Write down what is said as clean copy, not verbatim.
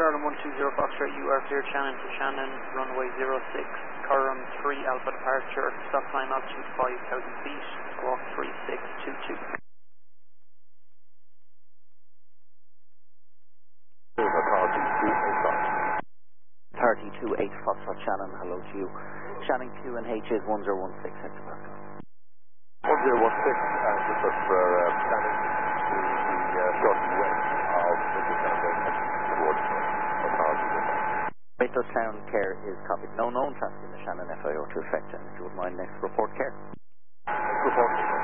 Charlie 120 Foxtrot, you are clear Shannon to Shannon, runway 06, Curram 3 Alpha departure, stop climb altitude 5,000 feet, squawk 3622. Authority 28 Foxtrot Shannon, hello to you. Shannon QNH is 1016 hectopascal. 1016, this is for Shannon to the shortened west of the celebration towards authority. Rachel Town care is copied. No known traffic in the Shannon FIO to effect, and if you would mind, next report care. Next report.